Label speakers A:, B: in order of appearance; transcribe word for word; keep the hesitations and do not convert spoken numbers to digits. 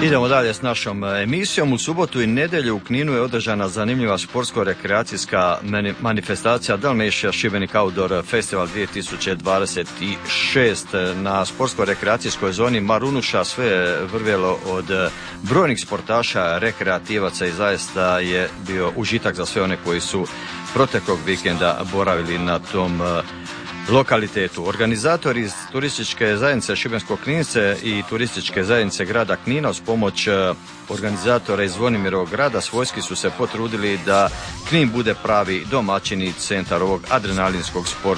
A: Idemo dalje s našom emisijom. U subotu i nedjelju u Kninu je održana zanimljiva sportsko-rekreacijska manifestacija Dalmatia Šibenik Outdoor Festival dvije tisuće dvadeset šest. Na sportsko-rekreacijskoj zoni Marunuša sve je vrvjelo od brojnih sportaša, rekreativaca i zaista je bio užitak za sve one koji su proteklog vikenda boravili na tom lokalitetu. Organizatori iz turističke zajednice Šibensko-kninske i turističke zajednice grada Knina uz pomoć organizatora iz Zvonimirovog grada svojski su se potrudili da Knin bude pravi domaćin i centar ovog adrenalinskog sporta.